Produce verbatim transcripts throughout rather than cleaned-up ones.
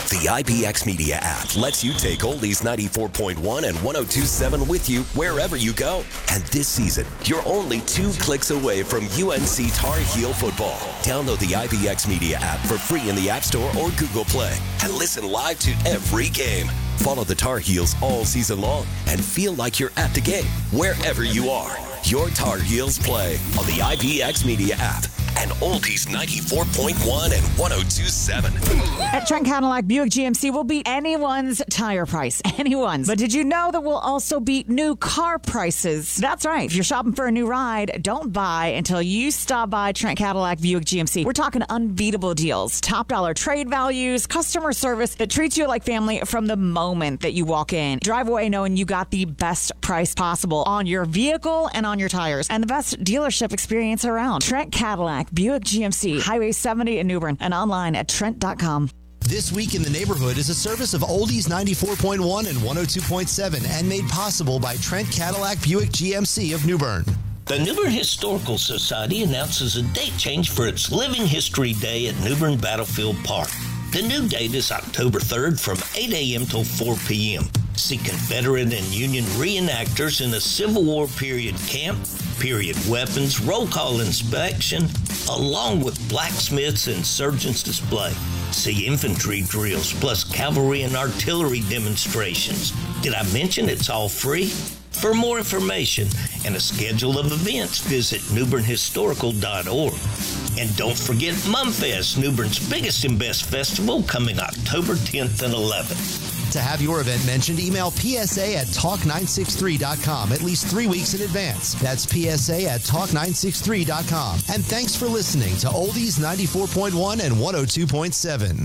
The I B X Media app lets you take Oldies ninety-four point one and one oh two point seven with you wherever you go. And this season, you're only two clicks away from U N C Tar Heel football. Download the I B X Media app for free in the App Store or Google Play and listen live to every game. Follow the Tar Heels all season long and feel like you're at the game wherever you are. Your Tar Heels play on the I B X Media app and Oldies ninety-four point one and one oh two point seven. At Trent Cadillac, Buick G M C will beat anyone's tire price. Anyone's. But did you know that we'll also beat new car prices? That's right. If you're shopping for a new ride, don't buy until you stop by Trent Cadillac, Buick G M C. We're talking unbeatable deals, top dollar trade values, customer service that treats you like family from the moment that you walk in. Drive away knowing you got the best price possible on your vehicle and on your tires and the best dealership experience around. Trent Cadillac, Buick G M C, Highway seventy in New Bern, and online at trent dot com. This Week in the Neighborhood is a service of Oldies ninety-four point one and one oh two point seven and made possible by Trent Cadillac Buick G M C of New Bern. The New Bern Historical Society announces a date change for its Living History Day at New Bern Battlefield Park. The new date is October third from eight a.m. till four p.m. See Confederate and Union reenactors in a Civil War period camp, period weapons, roll call inspection, along with blacksmiths and surgeons display. See infantry drills, plus cavalry and artillery demonstrations. Did I mention it's all free? For more information and a schedule of events, visit new bern historical dot org. And don't forget Mumfest, New Bern's biggest and best festival, coming October tenth and eleventh. To have your event mentioned, email P S A at talk nine six three dot com at least three weeks in advance. That's P S A at talk nine six three dot com. And thanks for listening to Oldies ninety-four point one and one oh two point seven.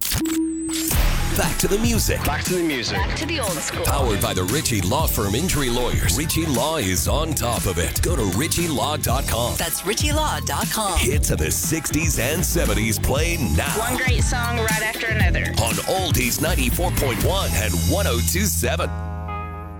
Back to the music. Back to the music. Back to the old school. Powered by the Ritchie Law Firm Injury Lawyers. Ritchie Law is on top of it. Go to ritchie law dot com. That's ritchie law dot com. Hits of the sixties and seventies play now. One great song right after another. On Oldies ninety-four point one and one oh two point seven.